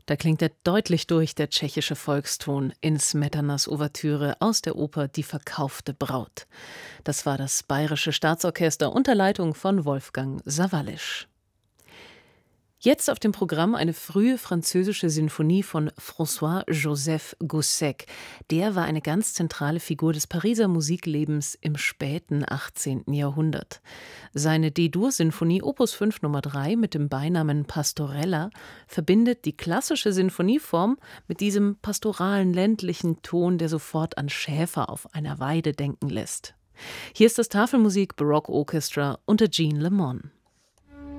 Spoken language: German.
Da klingt er deutlich durch, der tschechische Volkston, in Smetanas Ouvertüre aus der Oper Die verkaufte Braut. Das war das Bayerische Staatsorchester unter Leitung von Wolfgang Sawallisch. Jetzt auf dem Programm eine frühe französische Sinfonie von François-Joseph Gossec. Der war eine ganz zentrale Figur des Pariser Musiklebens im späten 18. Jahrhundert. Seine D-Dur-Sinfonie Opus 5 Nummer 3 mit dem Beinamen Pastorella verbindet die klassische Sinfonieform mit diesem pastoralen ländlichen Ton, der sofort an Schäfer auf einer Weide denken lässt. Hier ist das Tafelmusik Baroque Orchestra unter Jean Le Mon.